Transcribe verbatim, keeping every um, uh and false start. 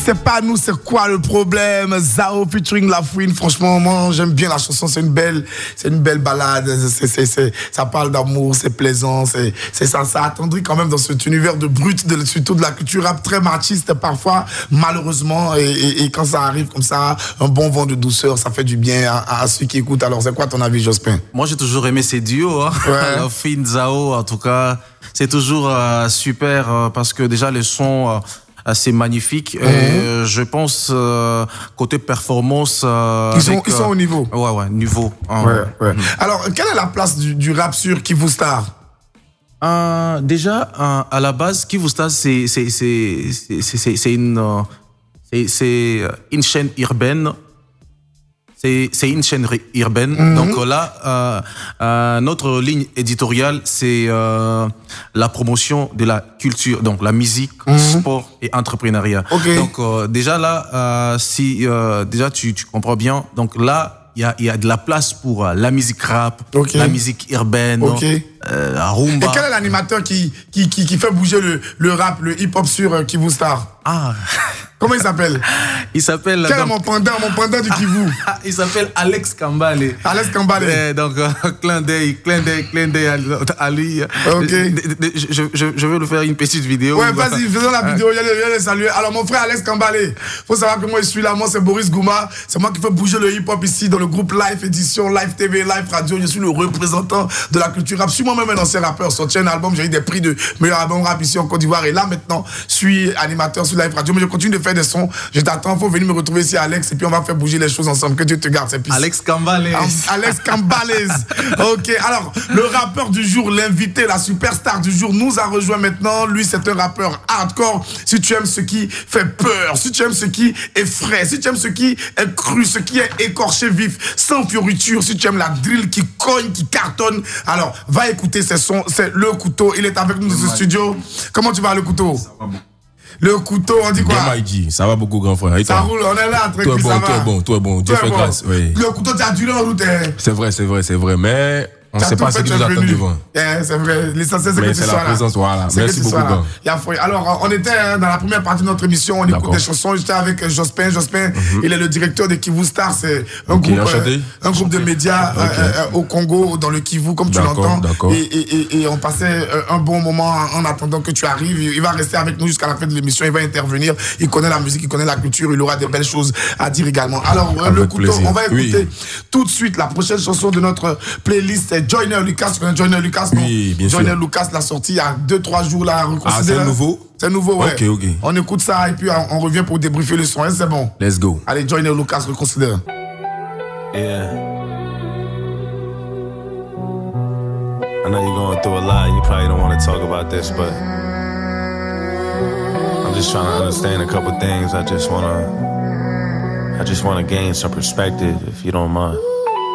c'est pas nous, c'est quoi le problème? Zao featuring La Fouine, franchement, moi j'aime bien la chanson, c'est une belle, c'est une belle balade, c'est, c'est, c'est, ça parle d'amour, c'est plaisant, c'est, c'est ça, ça attendrit quand même dans cet univers de brut, de, surtout de la culture rap très machiste parfois, malheureusement, et, et, et quand ça arrive comme ça, un bon vent de douceur, ça fait du bien à, à ceux qui écoutent. Alors c'est quoi ton avis, Jospin? Moi j'ai toujours aimé ces duos, hein. Ouais. La Fouine, Zao, en tout cas, c'est toujours euh, super euh, parce que déjà les sons euh, assez magnifiques. Mmh. Et je pense euh, côté performance, euh, ils sont avec, ils sont au niveau. Ouais ouais niveau. Hein, ouais, ouais. Ouais. Mmh. Alors quelle est la place du, du rap sur Kivu Star? Euh, déjà euh, à la base Kivu Star c'est c'est c'est c'est c'est c'est une euh, c'est c'est une chaîne urbaine. C'est, c'est une chaîne urbaine. Mm-hmm. Donc là, euh, euh, notre ligne éditoriale, c'est euh, la promotion de la culture, donc la musique, mm-hmm. sport et entrepreneuriat. Okay. Donc euh, déjà là, euh, si euh, déjà tu, tu comprends bien, donc là, il y a, y a de la place pour euh, la musique rap, okay. la musique urbaine, okay. euh, la rumba. Et quel est l'animateur qui, qui, qui, qui fait bouger le, le rap, le hip-hop sur euh, Kivu Star? Ah. Comment il s'appelle? Il s'appelle... Quel donc... est mon pendant, mon pendant du Kivu? Il s'appelle Alex Kambale. Alex Kambale. Euh, donc, euh, clin d'œil, clin d'œil, clin d'œil à, à lui. Ok. Je, je, je vais lui faire une petite vidéo. Ouais, vas-y, faisons la vidéo, viens le, le saluer. Alors, mon frère Alex Kambale, faut savoir que moi, je suis là, moi, c'est Boris Gouma. C'est moi qui fais bouger le hip-hop ici, dans le groupe Live Édition, Live T V, Live Radio. Je suis le représentant de la culture rap. Je suis moi-même un ancien rappeur, sorti un album, j'ai eu des prix de meilleur album rap ici en Côte d'Ivoire. Et là, maintenant, je suis animateur sur Live Radio, mais je continue de faire des sons. Je t'attends, faut venir me retrouver ici, Alex, et puis on va faire bouger les choses ensemble. Que Dieu te garde, c'est pisse. Alex Kambale. Alex Kambale. Ok, alors, le rappeur du jour, l'invité, la superstar du jour, nous a rejoint maintenant. Lui, c'est un rappeur hardcore. Si tu aimes ce qui fait peur, si tu aimes ce qui est frais, si tu aimes ce qui est cru, ce qui est écorché vif, sans fioriture, si tu aimes la drill qui cogne, qui cartonne, alors, va écouter ces sons. C'est Le Couteau. Il est avec nous dans ce studio. Comment tu vas, Le Couteau? Ça va bon. Le Couteau, on dit quoi? Bien, ça va beaucoup, grand frère. Ça roule, on est là, tranquille, bon, ça va. Toi bon, toi bon, Dieu fait grâce. Oui. Le Couteau, tu as duré en route. C'est vrai, c'est vrai, c'est vrai, mais on ne sait pas ce qui nous attend devant. Yeah, c'est vrai, l'essentiel c'est que tu sois là. Mais c'est la présence, voilà. Merci beaucoup. Alors, on était dans la première partie de notre émission, on écoute des chansons. J'étais avec Jospin. Jospin, mm-hmm. il est le directeur de Kivu Star. C'est un okay, groupe, euh, un groupe de médias okay. euh, au Congo, dans le Kivu, comme tu l'entends. Et, et, et, et on passait un bon moment en attendant que tu arrives. Il va rester avec nous jusqu'à la fin de l'émission. Il va intervenir. Il connaît la musique, il connaît la culture. Il aura des belles choses à dire également. Alors, avec Le Couteau, plaisir. On va écouter oui. tout de suite la prochaine chanson de notre playlist. C'est Joyner Lucas. Tu connais Joyner Lucas? Oui, bien sûr. Joyner Lucas l'a sorti il y a deux trois jours là. Ah, c'est nouveau? C'est nouveau, ouais. Ok, ok. On écoute ça et puis on, on revient pour débriefer le son. Hein, c'est bon. Let's go. Allez, Joyner Lucas, reconsidère. Yeah. I know you're going through a lot. You probably don't want to talk about this, but I'm just trying to understand a couple things. I just wanna, I just wanna gain some perspective, if you don't mind.